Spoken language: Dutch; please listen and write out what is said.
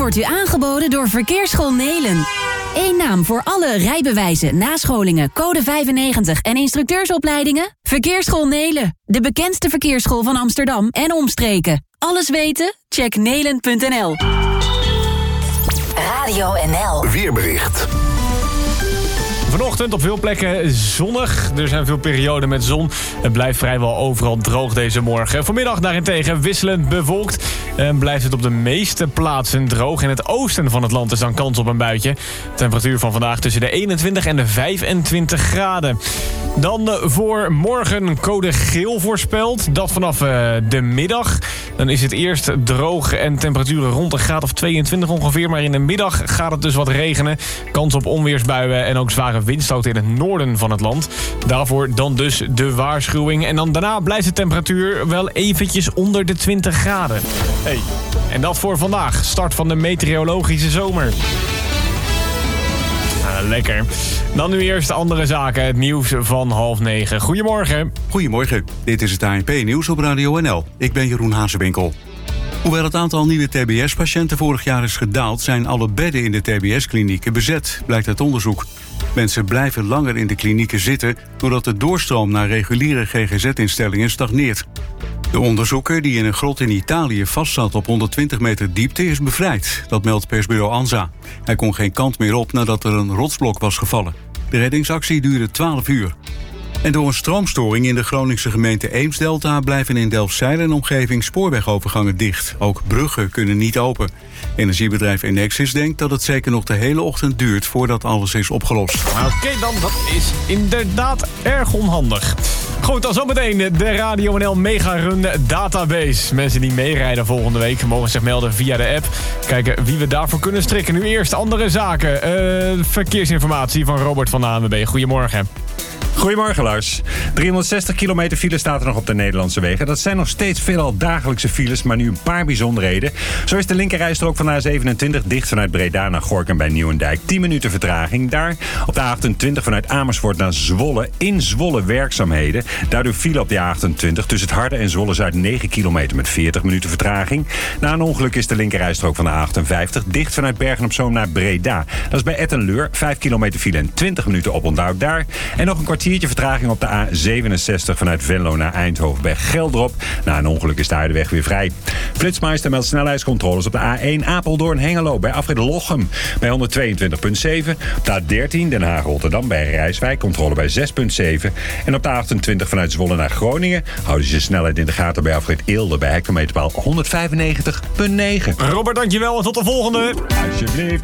wordt u aangeboden door Verkeersschool Nelen. Eén naam voor alle rijbewijzen, nascholingen, code 95 en instructeursopleidingen? Verkeersschool Nelen, de bekendste verkeersschool van Amsterdam en omstreken. Alles weten? Check nelen.nl. Radio NL. Weerbericht. Vanochtend op veel plekken zonnig. Er zijn veel perioden met zon. Het blijft vrijwel overal droog deze morgen. Vanmiddag daarentegen wisselend bewolkt. En blijft het op de meeste plaatsen droog. In het oosten van het land is dan kans op een buitje. Temperatuur van vandaag tussen de 21 en de 25 graden. Dan voor morgen code geel voorspeld. Dat vanaf de middag. Dan is het eerst droog en temperaturen rond een graad of 22 ongeveer. Maar in de middag gaat het dus wat regenen. Kans op onweersbuien en ook zware windstoten in het noorden van het land. Daarvoor dan dus de waarschuwing. En dan daarna blijft de temperatuur wel eventjes onder de 20 graden. Hey. En dat voor vandaag. Start van de meteorologische zomer. Lekker. Dan nu eerst andere zaken. Het nieuws van 8:30. Goedemorgen. Goedemorgen. Dit is het ANP-nieuws op Radio NL. Ik ben Jeroen Hazewinkel. Hoewel het aantal nieuwe TBS-patiënten vorig jaar is gedaald, zijn alle bedden in de TBS-klinieken bezet, blijkt uit onderzoek. Mensen blijven langer in de klinieken zitten doordat de doorstroom naar reguliere GGZ-instellingen stagneert. De onderzoeker, die in een grot in Italië vastzat op 120 meter diepte, is bevrijd. Dat meldt persbureau ANSA. Hij kon geen kant meer op nadat er een rotsblok was gevallen. De reddingsactie duurde 12 uur. En door een stroomstoring in de Groningse gemeente Eemsdelta blijven in Delfzijl en omgeving spoorwegovergangen dicht. Ook bruggen kunnen niet open. Energiebedrijf Enexis denkt dat het zeker nog de hele ochtend duurt voordat alles is opgelost. Oké, dan dat is inderdaad erg onhandig. Goed, dan zometeen de Radio NL Mega Run Database. Mensen die meerijden volgende week mogen zich melden via de app. Kijken wie we daarvoor kunnen strikken. Nu eerst andere zaken. Verkeersinformatie van Robert van de ANWB. Goedemorgen. Goedemorgen, Lars. 360 kilometer file staat er nog op de Nederlandse wegen. Dat zijn nog steeds veelal dagelijkse files, maar nu een paar bijzonderheden. Zo is de linkerrijstrook van de A27 dicht vanuit Breda naar Gorinchem bij Nieuwendijk. 10 minuten vertraging daar. Op de A28 vanuit Amersfoort naar Zwolle. In Zwolle werkzaamheden. Daardoor file op de A28 tussen het Harde en Zwolle-Zuid 9 kilometer met 40 minuten vertraging. Na een ongeluk is de linkerrijstrook van de A58 dicht vanuit Bergen-op-Zoom naar Breda. Dat is bij Ettenleur. 5 kilometer file en 20 minuten oponthoud daar. En nog een kwartiertje vertraging op de A67 vanuit Venlo naar Eindhoven bij Geldrop. Na een ongeluk is daar de weg weer vrij. Flitsmeister meldt snelheidscontroles op de A1 Apeldoorn-Hengelo bij afrit Lochem bij 122,7. Op de A13 Den Haag-Rotterdam bij Rijswijk controle bij 6,7. En op de A28 vanuit Zwolle naar Groningen houden ze je snelheid in de gaten bij afrit Eelde bij hectometerpaal 195,9. Robert, dankjewel en tot de volgende. Alsjeblieft.